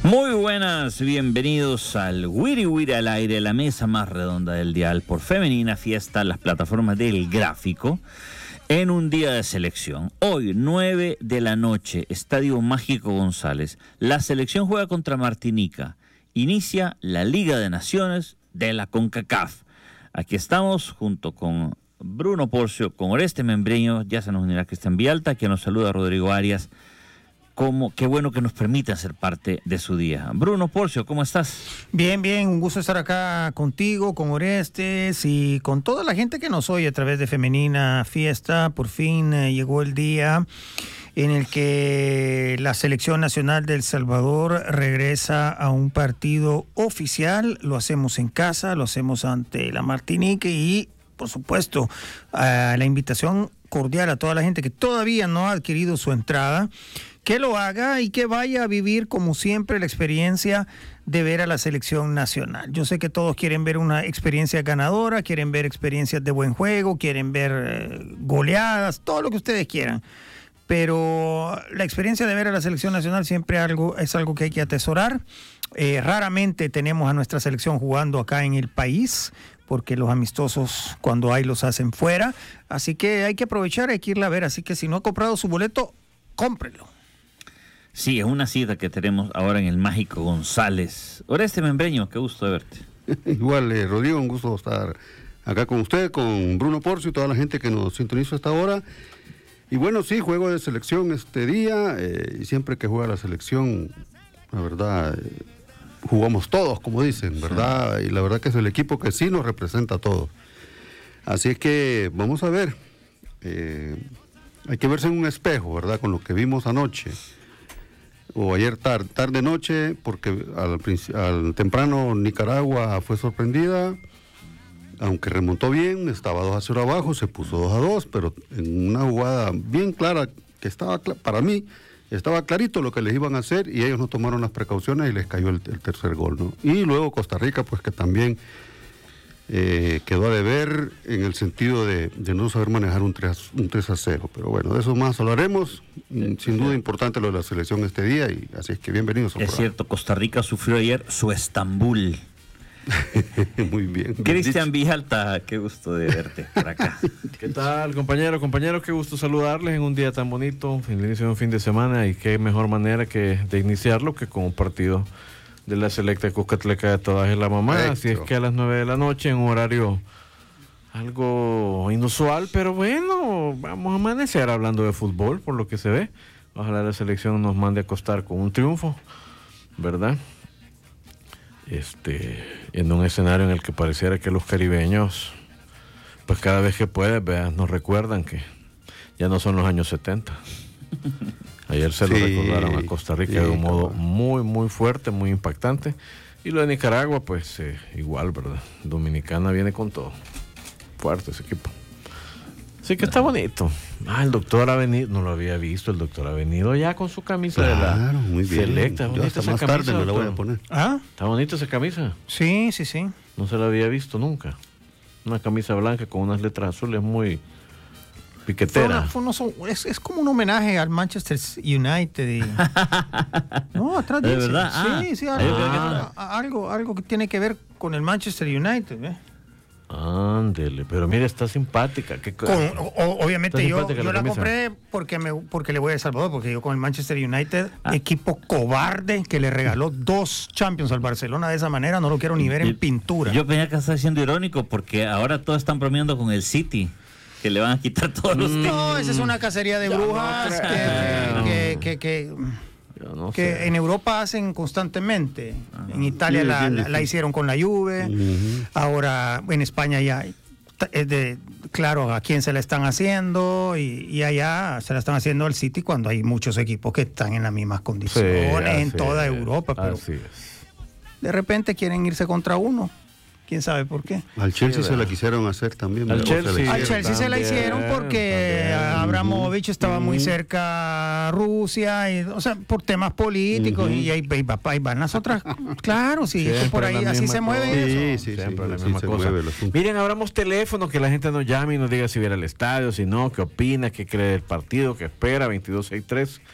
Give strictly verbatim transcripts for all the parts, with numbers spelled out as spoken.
Muy buenas, bienvenidos al Wiri Wiri al aire, la mesa más redonda del dial por Femenina Fiesta, las plataformas del Gráfico, en un día de selección. Hoy, nueve de la noche, Estadio Mágico González. La selección juega contra Martinica. Inicia la Liga de Naciones de la CONCACAF. Aquí estamos junto con Bruno Porcio, con Oreste Membreño, ya se nos unirá Cristian Vialta, que nos saluda Rodrigo Arias. Como, qué bueno que nos permite ser parte de su día. Bruno Porcio, ¿cómo estás? Bien, bien, un gusto estar acá contigo, con Orestes y con toda la gente que nos oye a través de Femenina Fiesta. Por fin eh, llegó el día en el que la Selección Nacional de El Salvador regresa a un partido oficial. Lo hacemos en casa, lo hacemos ante la Martinica y, por supuesto, eh, la invitación cordial a toda la gente que todavía no ha adquirido su entrada, que lo haga y que vaya a vivir como siempre la experiencia de ver a la selección nacional. Yo sé que todos quieren ver una experiencia ganadora, quieren ver experiencias de buen juego, quieren ver eh, goleadas, todo lo que ustedes quieran. Pero la experiencia de ver a la selección nacional siempre algo, es algo que hay que atesorar. Eh, raramente tenemos a nuestra selección jugando acá en el país, porque los amistosos cuando hay los hacen fuera. Así que hay que aprovechar, hay que irla a ver. Así que si no ha comprado su boleto, cómprelo. Sí, es una cita que tenemos ahora en el Mágico González. Oreste Membreño, qué gusto de verte. Igual, eh, Rodrigo, un gusto estar acá con usted, con Bruno Porcio y toda la gente que nos sintoniza hasta ahora. Y bueno, sí, juego de selección este día, eh, y siempre que juega la selección, la verdad, eh, jugamos todos, como dicen, ¿verdad? Y la verdad que es el equipo que sí nos representa a todos. Así es que vamos a ver, eh, hay que verse en un espejo, ¿verdad? Con lo que vimos anoche. O ayer tarde, tarde noche, porque al, al temprano Nicaragua fue sorprendida, aunque remontó bien, estaba dos a cero abajo, se puso dos a dos, pero en una jugada bien clara, que estaba, para mí, estaba clarito lo que les iban a hacer, y ellos no tomaron las precauciones y les cayó el, el tercer gol, ¿no? Y luego Costa Rica, pues que también eh, quedó a deber en el sentido de, de no saber manejar un tres a cero, pero bueno, de eso más hablaremos. Sin duda importante lo de la selección este día, y así es que bienvenidos. Es cierto, Costa Rica sufrió ayer su Estambul. Muy bien. Cristian Vijalta, qué gusto de verte por acá. ¿Qué tal, compañero? Compañeros, qué gusto saludarles en un día tan bonito, el inicio de un fin de semana, y qué mejor manera que de iniciarlo que con un partido de la selecta Cuscatleca de todas es la mamá. Correcto. Así es que a las nueve de la noche, en un horario algo inusual, pero bueno, vamos a amanecer hablando de fútbol, por lo que se ve. Ojalá la selección nos mande a acostar con un triunfo, ¿verdad? Este, en un escenario en el que pareciera que los caribeños, pues cada vez que pueden, vean, nos recuerdan que ya no son los años setenta. Ayer se sí, lo recordaron a Costa Rica sí, de un modo claro. muy, muy fuerte, muy impactante. Y lo de Nicaragua, pues eh, igual, ¿verdad? Dominicana viene con todo. Fuerte ese equipo. Sí que está bonito. Ah, el doctor ha venido, no lo había visto, el doctor ha venido ya con su camisa claro, de la muy bien. Selecta. Yo hasta más camisa, tarde me la voy a poner. ¿Ah? ¿Está bonita esa camisa? Sí, sí, sí. No se la había visto nunca. Una camisa blanca con unas letras azules muy piquetera. Fue una, fue una, es, es como un homenaje al Manchester United. Y... no, atrás ¿De dice. verdad? Ah, sí, sí, algo, ah. algo, algo que tiene que ver con el Manchester United, ¿eh? Ándele, pero mira, está simpática. ¿Qué con, o, obviamente yo, yo la, la compré porque me porque le voy a El Salvador, porque yo con el Manchester United, ah. equipo cobarde que le regaló dos Champions al Barcelona de esa manera, no lo quiero ni ver en pintura. Yo pensé que estaba siendo irónico porque ahora todos están bromeando con el City, que le van a quitar todos los No, títulos. Esa es una cacería de brujas no que, que, que, que, no que sé. En Europa hacen constantemente. Ajá. En Italia sí, la, la, la hicieron con la Juve. Uh-huh. Ahora en España ya es de claro a quién se la están haciendo, y, y allá se la están haciendo al City cuando hay muchos equipos que están en las mismas condiciones sí, en toda es. Europa. Pero así es. De repente quieren irse contra uno. ¿Quién sabe por qué? Al Chelsea sí, se la quisieron hacer también. Al Chelsea, se Al Chelsea se la hicieron porque también. Abramovich estaba uh-huh. muy cerca a Rusia, y, o sea, por temas políticos, uh-huh. y ahí, ahí, ahí van las otras. Claro, sí, por ahí así se mueve cosa. eso. Sí, sí, siempre sí, la misma sí, cosa. Miren, abramos teléfono, que la gente nos llame y nos diga si viera el estadio, si no, qué opina, qué cree del partido, qué espera. Veintidós sesenta y tres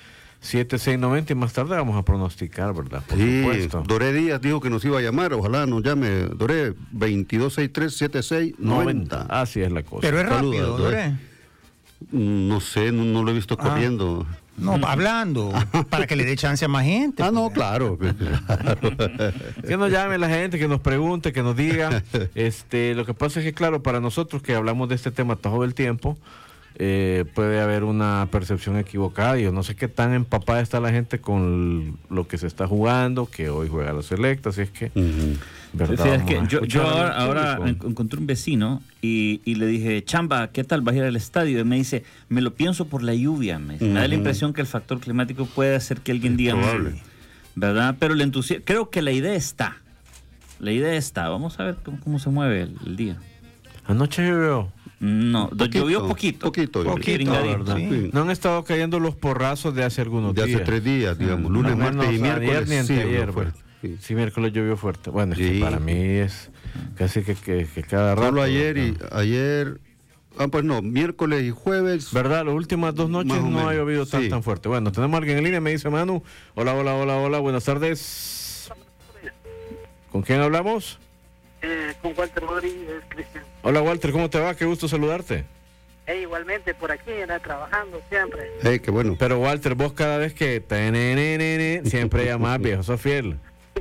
siete seis noventa y más tarde vamos a pronosticar, ¿verdad? Por sí, supuesto. Doré Díaz dijo que nos iba a llamar, ojalá nos llame. Doré, veintidós sesenta y tres setenta y seis noventa. Así es la cosa. Pero es Saludos, rápido, Doré. Doré. No sé, no, no lo he visto Ah. corriendo. No, hablando, para que le dé chance a más gente. Ah, no, pues. claro. claro. Que nos llame la gente, que nos pregunte, que nos diga. Este, lo que pasa es que, claro, para nosotros que hablamos de este tema todo el tiempo, eh, puede haber una percepción equivocada. Yo no sé qué tan empapada está la gente con lo que se está jugando, que hoy juega la selecta, así es que... Ujú. ¿verdad? Sí, es Vamos que a yo, yo escuchar al ahora, ahora público. en- encontré un vecino y, y le dije, Chamba, ¿qué tal vas a ir al estadio? Y me dice, me lo pienso por la lluvia. Me, dice. Me da la Ujú. impresión que el factor climático puede hacer que alguien diga, probable. "Mm", ¿verdad? Pero el entusiasmo, creo que la idea está. La idea está. Vamos a ver cómo, cómo se mueve el, el día. Anoche llovió. No, Poquito, llovió poquito. poquito, Poquito, poquito, bringadito. ¿verdad? Sí. No han estado cayendo los porrazos de hace algunos De días. hace tres días, digamos, lunes, No, martes bueno, y o sea, miércoles. ayer ni sí, anteayer, no fue. pues. Sí. Sí, miércoles llovió fuerte. Bueno, es que Sí. para mí es casi que, que, que cada rato. Solo ayer y ¿verdad? ayer, ah, pues no, miércoles y jueves. ¿Verdad? Las últimas dos noches Más o no ha menos, llovido tan sí. tan fuerte. Bueno, tenemos a alguien en línea, me dice Manu. Hola, hola, hola, hola, buenas tardes. ¿Con quién hablamos? Eh, con Walter Rodríguez, Cristian. Hola, Walter, ¿cómo te va? Qué gusto saludarte. E igualmente por aquí, era trabajando siempre. Hey, qué bueno. Pero Walter, vos cada vez que tenenenene, siempre llamás, viejo, sos fiel.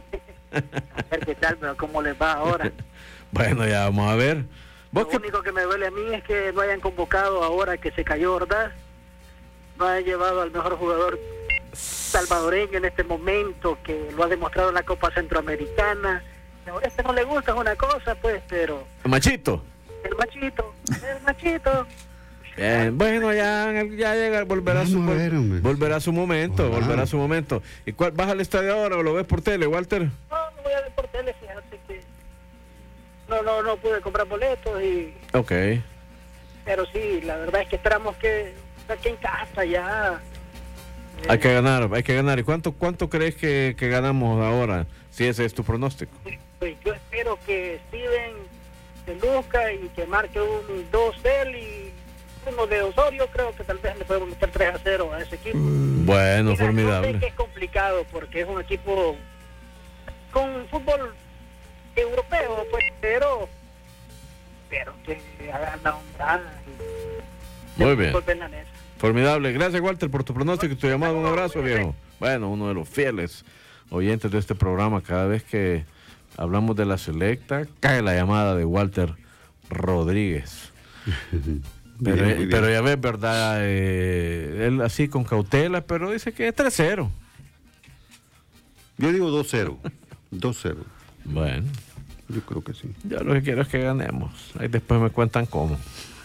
A ver qué tal, pero cómo les va ahora. Bueno, ya vamos a ver. ¿Vos Lo qué? único que me duele a mí es que no hayan convocado ahora que se cayó Ordaz, no hayan llevado al mejor jugador salvadoreño en este momento, que lo ha demostrado en la Copa Centroamericana. A este no le gusta, es una cosa, pues, pero Machito. el machito, el machito. Bien, bueno, ya, ya llega, volverá, su, Vamos a ver, hombre. volverá su momento, Ojalá. volverá su momento. ¿Y cuál, vas al estadio ahora o lo ves por tele, Walter? No, no voy a ver por tele, fíjate que no, no, no pude comprar boletos y... Ok. Pero sí, la verdad es que esperamos que aquí en casa ya. eh, Hay que ganar, hay que ganar. ¿Y cuánto cuánto crees que, que ganamos ahora? Si ese es tu pronóstico. pues yo espero que Steven se luzca y que marque un dos él y uno de Osorio. Creo que tal vez le podemos meter tres a cero a ese equipo. Bueno, Mira, yo sé formidable. que es complicado porque es un equipo con fútbol europeo, pues, pero pero que hagan la onda y Muy bien. golpeen la mesa. Formidable. Gracias, Walter, por tu pronóstico y tu llamada. Un abrazo, viejo. Bueno, uno de los fieles oyentes de este programa. Cada vez que hablamos de la selecta, cae la llamada de Walter Rodríguez. Pero, Bien, muy bien. pero ya ves, ¿verdad? Eh, él así con cautela, pero dice que es tres cero. Yo digo dos cero. dos cero. Bueno, Yo creo que sí. yo lo que quiero es que ganemos. Ahí después me cuentan cómo.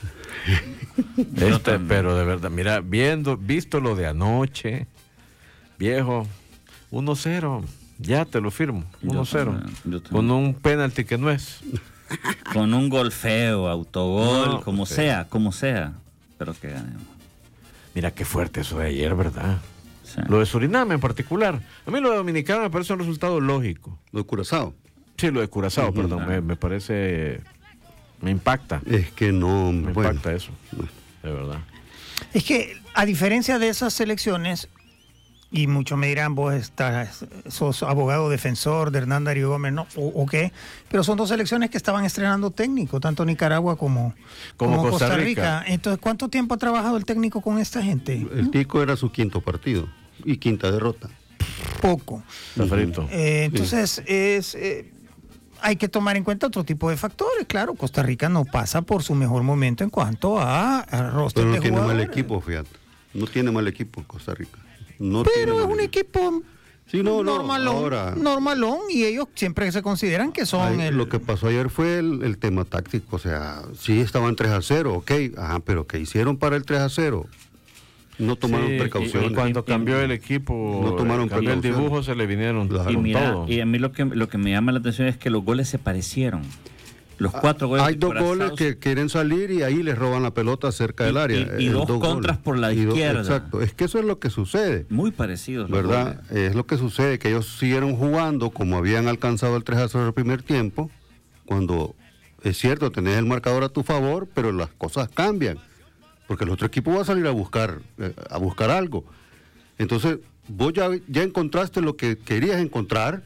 Yo Este, también. pero de verdad, mira, viendo, visto lo de anoche, viejo, uno cero, ya te lo firmo, Yo uno cero. también, yo también. Con un penalti que no es. Con un gol feo, autogol, No, como sí. sea, como sea. Pero que ganemos. Mira qué fuerte eso de ayer, ¿verdad? Sí. Lo de Surinam en particular. A mí lo de Dominicana me parece un resultado lógico. Lo de Curazao. Sí, lo de Curazao, Ujú. perdón, me, me parece, me impacta, Es que no, me bueno. impacta eso, Bueno. de verdad. Es que, a diferencia de esas selecciones, y muchos me dirán, vos estás, sos abogado defensor de Hernán Darío Gómez, ¿no? O, o qué, pero son dos selecciones que estaban estrenando técnico, tanto Nicaragua como, Como como Costa Costa Rica. Rica. Entonces, ¿cuánto tiempo ha trabajado el técnico con esta gente? El Tico era su quinto partido y quinta derrota. Poco. Está frito. Eh, entonces, es, eh, hay que tomar en cuenta otro tipo de factores. Claro, Costa Rica no pasa por su mejor momento en cuanto a, a roster Pero no de tiene mal jugadores. equipo, fíjate. No tiene mal equipo Costa Rica. No tiene Pero es mal un equipo Sí, no, no, normalón, ahora- normalón, y ellos siempre se consideran que son Ahí, el... Lo que pasó ayer fue el, el tema táctico, o sea, sí estaban tres a cero, ok, ajá, pero ¿qué hicieron para el tres a cero? No tomaron Sí, y- precauciones. Y, cuando cambió el equipo, No tomaron cambió el precauciones. dibujo, se le vinieron Claro. Y con mira, todo. y a mí lo que, lo que me llama la atención es que los goles se parecieron. Los cuatro goles Hay de dos Curazao goles que quieren salir y ahí les roban la pelota cerca Y- del área. y- y Eh, dos contras goles. por la Y dos- izquierda. Exacto, es que eso es lo que sucede. muy parecidos. los ¿Verdad? goles. Es lo que sucede, que ellos siguieron jugando como habían alcanzado el tres a cero el primer tiempo, cuando es cierto, tenés el marcador a tu favor, pero las cosas cambian, porque el otro equipo va a salir a buscar, eh, a buscar algo. Entonces, vos ya, ya encontraste lo que querías encontrar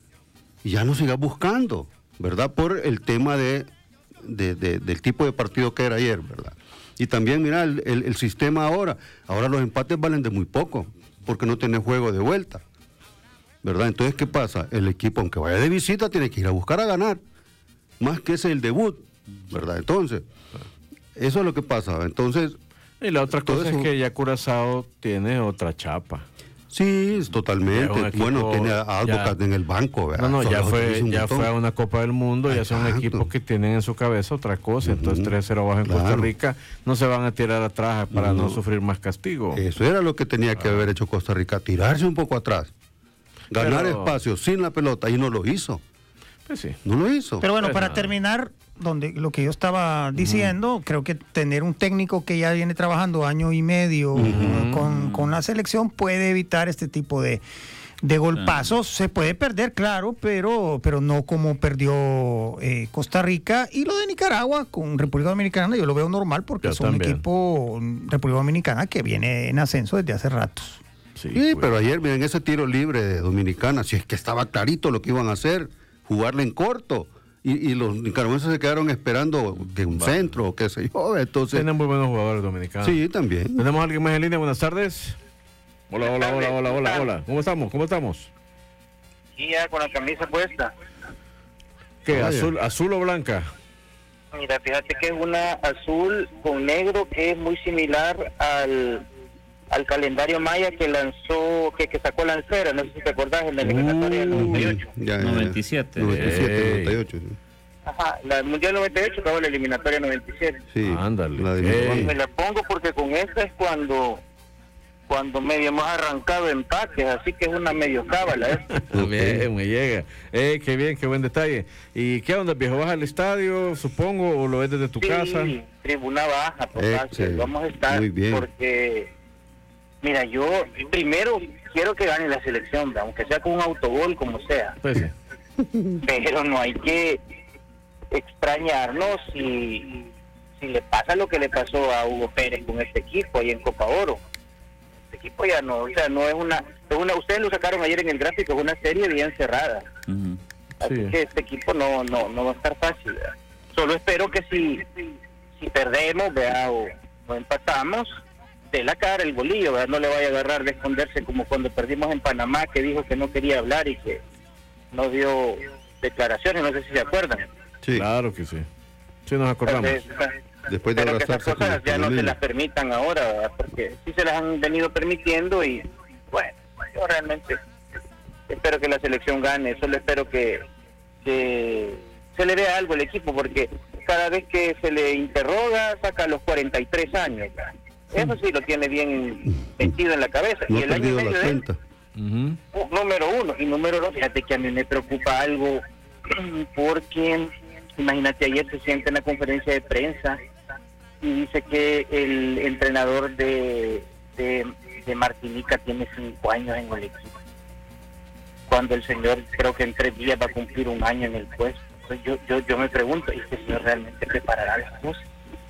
y ya no sigas buscando, ¿verdad? Por el tema de, de, de, del tipo de partido que era ayer, ¿verdad? Y también, mira, el, el, el sistema ahora, ahora los empates valen de muy poco, porque no tenés juego de vuelta, ¿verdad? Entonces, ¿qué pasa? El equipo, aunque vaya de visita, tiene que ir a buscar a ganar, más que ese el debut, ¿verdad? Entonces, eso es lo que pasa. Entonces, y la otra cosa eso, es que ya Curazao tiene otra chapa. Sí, es totalmente. Equipo, bueno, tiene a Advocat en el banco, ¿verdad? No, no, ya, fue, un ya fue a una Copa del Mundo, ya son equipos que tienen en su cabeza otra cosa. Uh-huh. Entonces tres cero abajo en claro. Costa Rica, no se van a tirar atrás para no, no sufrir más castigo. Eso era lo que tenía que ah. haber hecho Costa Rica, tirarse un poco atrás, ganar Pero... espacio sin la pelota, y no lo hizo. Pues sí. No lo hizo. Pero bueno, pues para nada. terminar, donde lo que yo estaba diciendo, uh-huh. creo que tener un técnico que ya viene trabajando año y medio uh-huh. con, con la selección puede evitar este tipo de, de golpazos. Uh-huh. Se puede perder, claro, pero, pero no como perdió eh, Costa Rica. Y lo de Nicaragua con República Dominicana yo lo veo normal porque yo es un equipo, República Dominicana, que viene en ascenso desde hace ratos. Sí, sí, pero ayer, miren, ese tiro libre de Dominicana, si es que estaba clarito lo que iban a hacer, jugarle en corto. Y, y los nicaragüenses se quedaron esperando que un vale. centro o qué sé yo. Entonces, tienen muy buenos jugadores dominicanos. Sí, también. ¿Tenemos a alguien más en línea? Buenas tardes. Hola, hola, hola, hola, hola, hola. ¿Cómo estamos? ¿Cómo estamos? Sí, ya con la camisa puesta. ¿Qué? ¿Azul, azul o blanca? Mira, fíjate que es una azul con negro que es muy similar al... al calendario maya que lanzó, que, que sacó Lancera, no sé si te acordás, en la eliminatoria del noventa y ocho. Ya, ya, noventa y siete. noventa y siete, noventa y ocho. Sí. Ajá, la el Mundial noventa y ocho acabó la eliminatoria noventa y siete. Sí, ándale. La de me la pongo porque con esta es cuando cuando medio hemos arrancado empates, así que es una medio cábala. ¿eh? Bien, me llega. Eh, qué bien, qué buen detalle. ¿Y qué onda, viejo? ¿Vas al estadio, supongo, o lo ves desde tu sí, casa? Sí, tribuna baja, total, vamos a estar, muy bien. Porque... Mira, yo primero quiero que gane la selección, aunque sea con un autogol, como sea. Pues sí. Pero no hay que extrañarnos si, si le pasa lo que le pasó a Hugo Pérez con este equipo ahí en Copa Oro. Este equipo ya no, o sea, no es una, es una ustedes lo sacaron ayer en el gráfico, es una serie bien cerrada. Uh-huh. Así sí. que este equipo no, no, no va a estar fácil, ¿verdad? Solo espero que si, si perdemos, vea, o, o empatamos, de la cara el bolillo, ¿verdad? No le vaya a agarrar de esconderse como cuando perdimos en Panamá, que dijo que no quería hablar y que no dio declaraciones, no sé si se acuerdan. Sí, claro que sí. Sí, nos acordamos. Entonces, Después de pero que esas cosas ya no se las permitan ahora, ¿verdad? Porque sí se las han venido permitiendo y bueno, yo realmente espero que la selección gane, solo espero que, que se le vea algo al equipo, porque cada vez que se le interroga saca los cuarenta y tres años, ¿verdad? Eso sí lo tiene bien metido en la cabeza. No y el año y medio la de él, uh-huh. uh, número uno. Y número dos, fíjate que a mí me preocupa algo, porque imagínate, ayer se sienta en la conferencia de prensa y dice que el entrenador de, de, de Martinica tiene cinco años en el equipo, cuando el señor creo que en tres días va a cumplir un año en el puesto. Entonces yo, yo, yo me pregunto, ¿y este señor realmente preparará las cosas?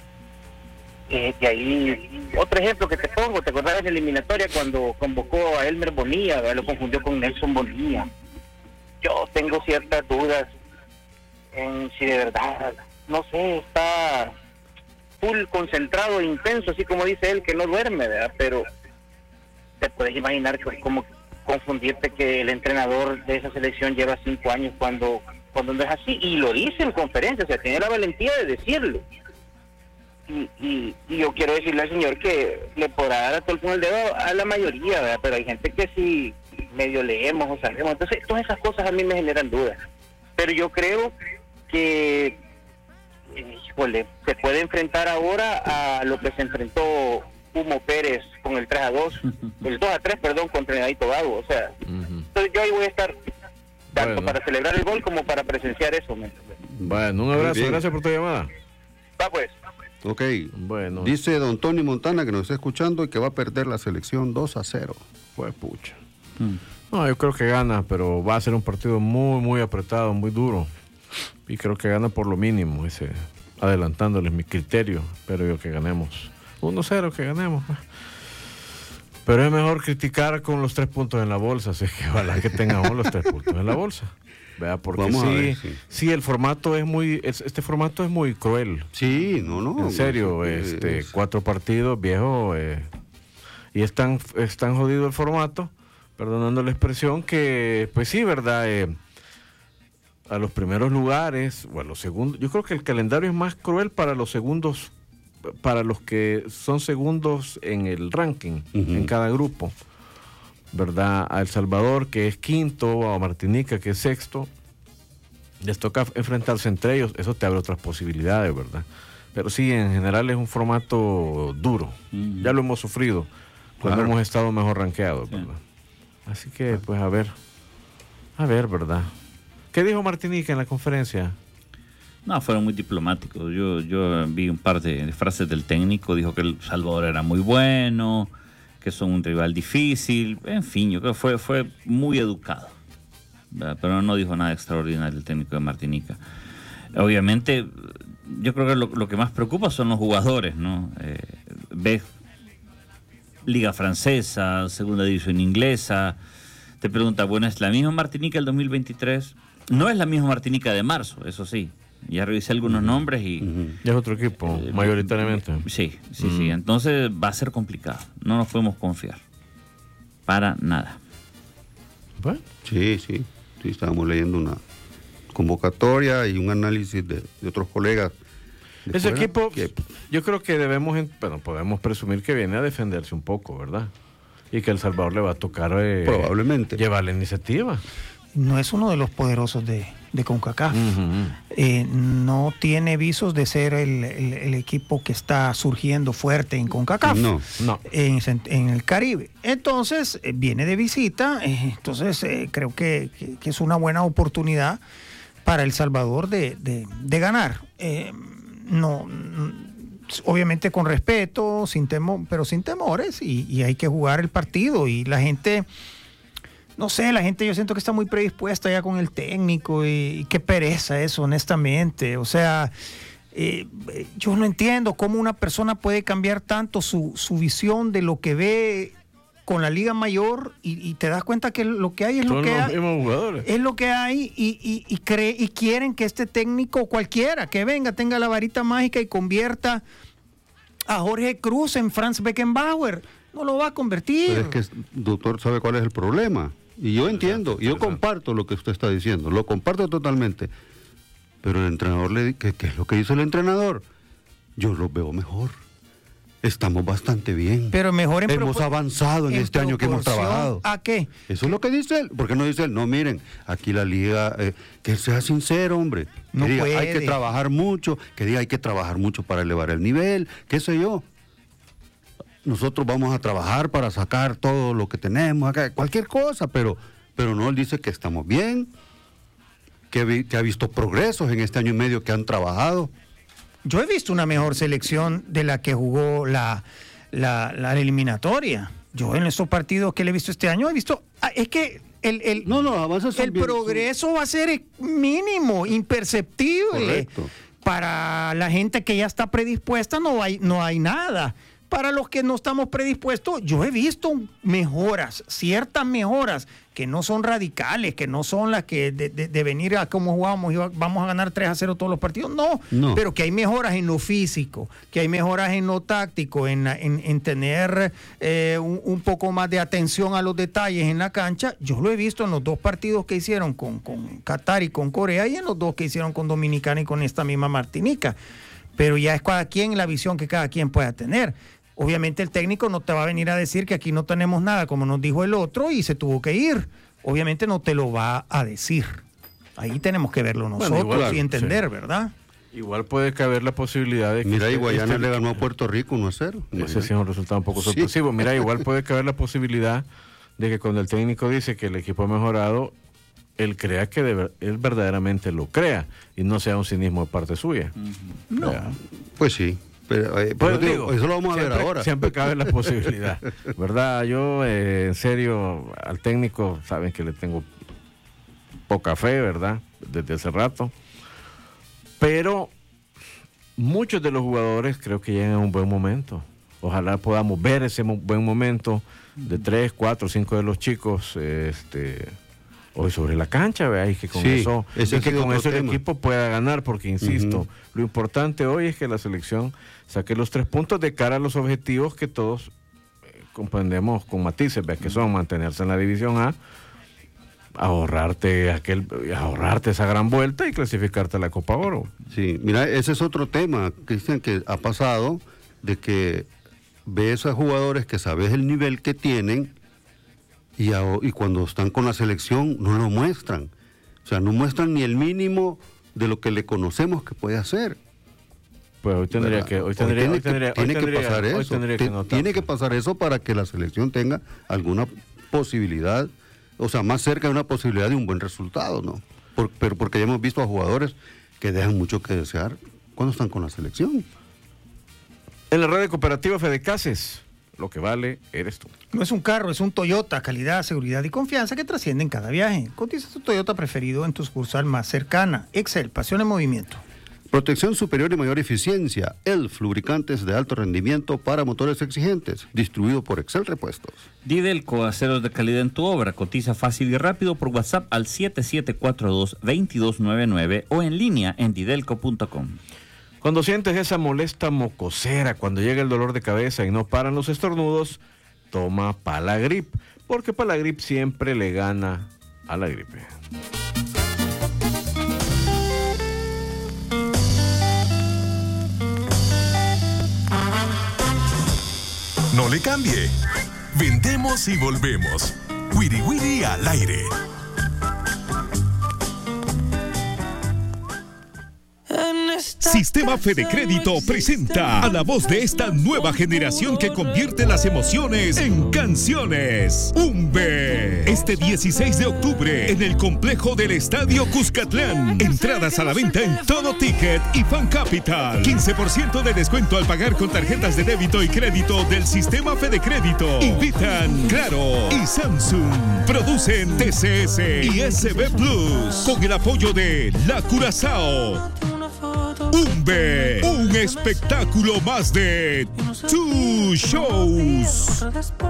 Eh, de ahí, otro ejemplo que te pongo, ¿te acordás de la eliminatoria cuando convocó a Elmer Bonilla, ¿verdad? Lo confundió con Nelson Bonilla? Yo tengo ciertas dudas en si de verdad, no sé, está full concentrado e intenso, así como dice él, que no duerme, ¿verdad? Pero te puedes imaginar que es como confundirte que el entrenador de esa selección lleva cinco años cuando, cuando no es así, y lo dice en conferencia, o sea, tiene la valentía de decirlo. Y, y, y yo quiero decirle al señor que le podrá dar a todo el dedo a la mayoría, ¿verdad? Pero hay gente que sí medio leemos o sabemos, entonces todas esas cosas a mí me generan dudas. Pero yo creo que híjole, se puede enfrentar ahora a lo que se enfrentó Humo Pérez con el tres a dos, el dos a tres, perdón, contra Trinidad y Tobago, o sea, uh-huh. Entonces yo ahí voy a estar tanto bueno. para celebrar el gol como para presenciar eso. ¿Me? Bueno, un abrazo, gracias por tu llamada. Va pues. Ok, bueno. Dice don Tony Montana que nos está escuchando y que va a perder la selección dos a cero. Pues pucha. Hmm. No, yo creo que gana, pero va a ser un partido muy, muy apretado, muy duro. Y creo que gana por lo mínimo, ese, adelantándoles mi criterio. Espero yo que ganemos uno cero, que ganemos. Pero es mejor criticar con los tres puntos en la bolsa, así que ojalá que tengamos los tres puntos en la bolsa. Vea, porque Vamos a sí, ver, sí. sí, el formato es muy, es- este formato es muy cruel. Sí, no, no. En serio, es- este, es- cuatro partidos, viejo, eh, y es tan, es tan jodido el formato, perdonando la expresión, que, pues sí, verdad, eh, a los primeros lugares, o a los segundos, yo creo que el calendario es más cruel para los segundos, para los que son segundos en el ranking, Ujú. en cada grupo, ¿verdad? A El Salvador, que es quinto, a Martinica, que es sexto, les toca enfrentarse entre ellos, eso te abre otras posibilidades, ¿verdad? Pero sí, en general es un formato duro, Ujú. ya lo hemos sufrido, cuando Claro. hemos estado mejor rankeados, Sí. ¿verdad? Así que, pues, a ver, a ver, ¿verdad? ¿Qué dijo Martinica en la conferencia? No, fueron muy diplomáticos. Yo, yo vi un par de, de frases del técnico. Dijo que El Salvador era muy bueno, que son un rival difícil. En fin, yo creo que fue, fue muy educado, ¿verdad? Pero no dijo nada extraordinario el técnico de Martinica. Obviamente, yo creo que lo, lo que más preocupa son los jugadores, ¿no? Eh, ves Liga Francesa, Segunda División Inglesa. Te pregunta, bueno, ¿es la misma Martinica del dos mil veintitrés? No es la misma Martinica de marzo, eso sí. Ya revisé algunos nombres y... Ujú. Ya es otro equipo, Eh, mayoritariamente. Sí, sí, Mm. sí. Entonces va a ser complicado. No nos podemos confiar. Para nada. Bueno, Sí, sí, sí, estábamos leyendo una convocatoria y un análisis de, de otros colegas. de ese fuera, equipo, que, yo creo que debemos, en- bueno, podemos presumir que viene a defenderse un poco, ¿verdad? Y que El Salvador le va a tocar eh, Probablemente. llevar la iniciativa. No es uno de los poderosos de, de CONCACAF. Ujú. Eh, no tiene visos de ser el, el- el equipo que está surgiendo fuerte en CONCACAF. No. No. En, cent- en el Caribe. Entonces, eh, viene de visita, eh, entonces eh, creo que, que- que es una buena oportunidad para El Salvador de, de- de ganar. Eh, no, mm, obviamente con respeto, sin temo, pero sin temores, y, y hay que jugar el partido. Y la gente, no sé, la gente yo siento que está muy predispuesta ya con el técnico, y, y qué pereza eso, honestamente. O sea, eh, eh, yo no entiendo cómo una persona puede cambiar tanto su, su visión de lo que ve con la Liga Mayor, y, y te das cuenta que lo que hay es lo Son que los hay. mismos jugadores. Es lo que hay, y, y, y, cree, y quieren que este técnico, cualquiera que venga, tenga la varita mágica y convierta a Jorge Cruz en Franz Beckenbauer. No lo va a convertir. Pero es que, doctor, ¿sabe cuál es el problema? Y yo entiendo, y yo comparto lo que usted está diciendo, lo comparto totalmente. Pero el entrenador, le, ¿qué, qué es lo que hizo el entrenador? Yo lo veo mejor. Estamos bastante bien. Pero mejor en Hemos propor- avanzado en, en este año que hemos proporción trabajado. ¿A qué? Eso es lo que dice él. ¿Por qué no dice él? No, miren, aquí la liga, eh, que sea sincero, hombre. Que No diga, hay puede. que trabajar mucho, que diga, hay que trabajar mucho para elevar el nivel, qué sé yo. Nosotros vamos a trabajar para sacar todo lo que tenemos acá, cualquier cosa, pero, pero no, él dice que estamos bien, que, vi- que ha visto progresos en este año y medio que han trabajado. Yo he visto una mejor selección de la que jugó la, la, la eliminatoria. Yo en estos partidos que le he visto este año he visto... ah, es que el, el, No, no, avances son el bien- progreso va a ser mínimo, imperceptible. Correcto. Para la gente que ya está predispuesta no hay, no hay nada. Para los que no estamos predispuestos, yo he visto mejoras, ciertas mejoras, que no son radicales, que no son las que de, de- de venir a cómo jugamos y vamos a ganar tres a cero todos los partidos, no, No. pero que hay mejoras en lo físico, que hay mejoras en lo táctico, en, en- en tener eh, un, un poco más de atención a los detalles en la cancha. Yo lo he visto en los dos partidos que hicieron con, con Qatar y con Corea, y en los dos que hicieron con Dominicana y con esta misma Martinica. Pero ya es cada quien la visión que cada quien pueda tener. Obviamente el técnico no te va a venir a decir que aquí no tenemos nada, como nos dijo el otro, y se tuvo que ir. Obviamente no te lo va a decir. Ahí tenemos que verlo nosotros igual, y entender, sí. ¿verdad? Igual puede caber la posibilidad de que... Mira, y este- Guayana este- le ganó a Puerto Rico uno a cero. Ese sí es un resultado un poco Sí. sorpresivo. Mira, igual puede caber la posibilidad de que cuando el técnico dice que el equipo ha mejorado, él crea que de ver- él verdaderamente lo crea y no sea un cinismo de parte suya. No. Vea. Pues sí, pero, eh, Pues pero digo, digo, eso lo vamos a ver siempre- ahora. Siempre cabe la posibilidad, ¿verdad? Yo, eh, en serio, al técnico, saben que le tengo poca fe, ¿verdad? Desde hace rato. Pero muchos de los jugadores creo que llegan a un buen momento. Ojalá podamos ver ese mo- buen momento de tres, cuatro, cinco de los chicos este, hoy sobre la cancha, veáis que con sí, eso, y que con eso el equipo pueda ganar, porque insisto, uh-huh. lo importante hoy es que la selección saque los tres puntos de cara a los objetivos que todos eh, comprendemos con matices, ¿ves? Que son mantenerse en la División A, ahorrarte aquel, ahorrarte esa gran vuelta y clasificarte a la Copa Oro. Sí, mira, ese es otro tema, Cristian, que ha pasado, de que ves a jugadores que sabes el nivel que tienen y, a, y cuando están con la selección no lo muestran. O sea, no muestran ni el mínimo de lo que le conocemos que puede hacer. Pues hoy tendría que, hoy tendría, hoy tendría, tiene hoy que tendría, pasar hoy eso. tendría que Te, tiene que pasar eso para que la selección tenga alguna posibilidad, o sea, más cerca de una posibilidad de un buen resultado, ¿no? Por, pero porque ya hemos visto a jugadores que dejan mucho que desear cuando están con la selección. En la red cooperativa Fedecases, lo que vale eres tú. No es un carro, es un Toyota, calidad, seguridad y confianza que trascienden cada viaje. Cotiza tu Toyota preferido en tu sucursal más cercana. Excel, pasión en movimiento. Protección superior y mayor eficiencia. E L F, lubricantes de alto rendimiento para motores exigentes. Distribuido por Excel Repuestos. Didelco, aceros de calidad en tu obra. Cotiza fácil y rápido por WhatsApp al siete siete cuatro dos, dos dos nueve nueve o en línea en didelco punto com. Cuando sientes esa molesta mocosera, cuando llega el dolor de cabeza y no paran los estornudos, toma Palagrip, porque Palagrip siempre le gana a la gripe. No le cambie. Vendemos y volvemos. Wiri Wiri al aire. Sistema Fede Crédito presenta a la voz de esta nueva generación que convierte las emociones en canciones. Umbe. Este dieciséis de octubre en el complejo del Estadio Cuscatlán. Entradas a la venta en Todo Ticket y Fan Capital. quince por ciento de descuento al pagar con tarjetas de débito y crédito del Sistema Fede Crédito. Invitan Claro y Samsung. Producen T C S y S B Plus. Con el apoyo de La Curazao. Umbe, un espectáculo más de Two Shows.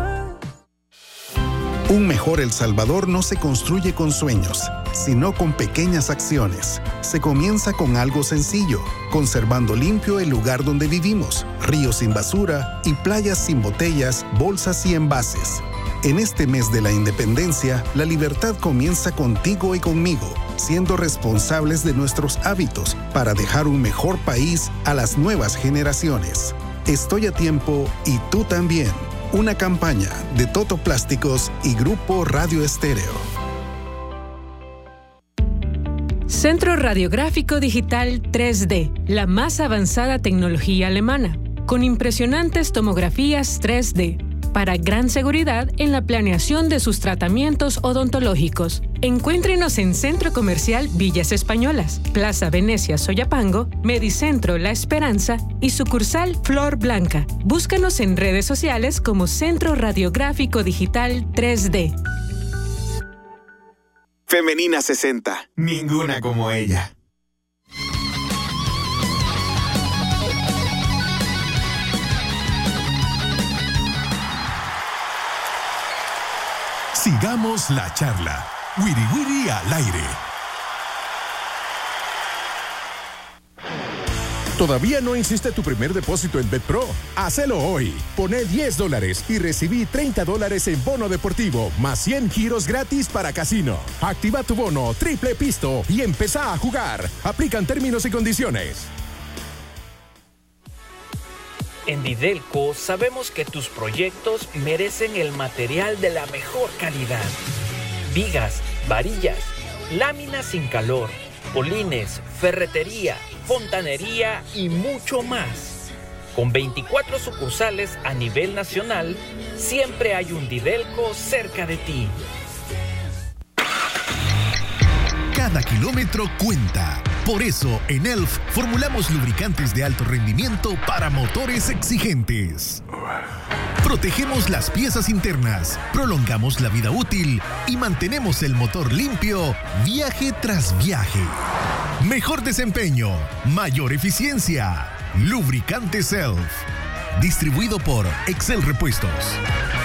Un mejor El Salvador no se construye con sueños, sino con pequeñas acciones. Se comienza con algo sencillo, conservando limpio el lugar donde vivimos, ríos sin basura y playas sin botellas, bolsas y envases. En este mes de la independencia, la libertad comienza contigo y conmigo, siendo responsables de nuestros hábitos para dejar un mejor país a las nuevas generaciones. Estoy a tiempo y tú también. Una campaña de Toto Plásticos y Grupo Radio Estéreo. Centro Radiográfico Digital tres D, la más avanzada tecnología alemana, con impresionantes tomografías tres D, para gran seguridad en la planeación de sus tratamientos odontológicos. Encuéntrenos en Centro Comercial Villas Españolas, Plaza Venecia Soyapango, Medicentro La Esperanza y sucursal Flor Blanca. Búscanos en redes sociales como Centro Radiográfico Digital tres D. Femenina sesenta. Ninguna como ella. Sigamos la charla. Wiri Wiri al aire. ¿Todavía no hiciste tu primer depósito en BetPro? Hacelo hoy. Poné diez dólares y recibí treinta dólares en bono deportivo, más cien giros gratis para casino. Activa tu bono, triple pisto y empezá a jugar. Aplican términos y condiciones. En Didelco sabemos que tus proyectos merecen el material de la mejor calidad. Vigas, varillas, láminas sin calor, polines, ferretería, fontanería y mucho más. Con veinticuatro sucursales a nivel nacional, siempre hay un Didelco cerca de ti. Cada kilómetro cuenta. Por eso, en E L F formulamos lubricantes de alto rendimiento para motores exigentes. Protegemos las piezas internas, prolongamos la vida útil y mantenemos el motor limpio viaje tras viaje. Mejor desempeño, mayor eficiencia. Lubricantes E L F. Distribuido por Excel Repuestos.